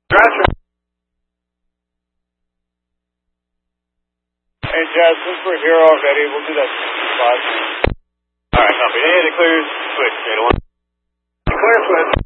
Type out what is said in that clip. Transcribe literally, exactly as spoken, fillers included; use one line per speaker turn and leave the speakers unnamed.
Roger. Hey, Jazz, since we're here already, we'll do that spot. All right, copy. Hey, the clear switch, Data one. Clear switch.